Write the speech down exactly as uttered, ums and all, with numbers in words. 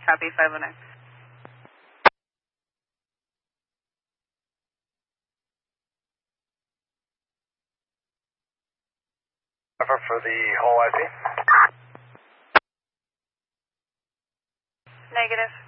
Copy five oh nine. Cover for the whole I P. Negative.